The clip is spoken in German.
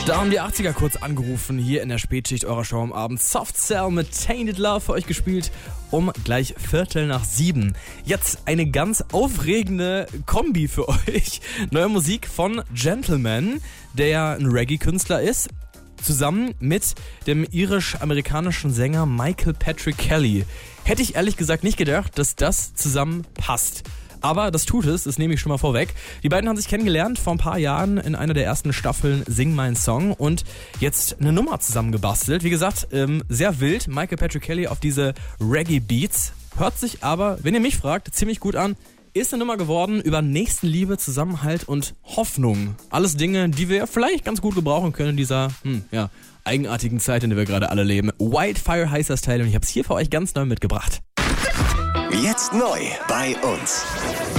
Da haben die 80er kurz angerufen, hier in der Spätschicht eurer Show am Abend. Soft Cell mit Tainted Love für euch gespielt, um gleich 6:15. Jetzt eine ganz aufregende Kombi für euch. Neue Musik von Gentleman, der ja ein Reggae-Künstler ist, zusammen mit dem irisch-amerikanischen Sänger Michael Patrick Kelly. Hätte ich ehrlich gesagt nicht gedacht, dass das zusammen passt. Aber das tut es, das nehme ich schon mal vorweg. Die beiden haben sich kennengelernt vor ein paar Jahren in einer der ersten Staffeln Sing Mein Song und jetzt eine Nummer zusammengebastelt. Wie gesagt, sehr wild. Michael Patrick Kelly auf diese Reggae-Beats. Hört sich aber, wenn ihr mich fragt, ziemlich gut an. Ist eine Nummer geworden über Nächstenliebe, Zusammenhalt und Hoffnung. Alles Dinge, die wir vielleicht ganz gut gebrauchen können in dieser, eigenartigen Zeit, in der wir gerade alle leben. Wildfire heißt das Teil und ich habe es hier für euch ganz neu mitgebracht. Jetzt neu bei uns.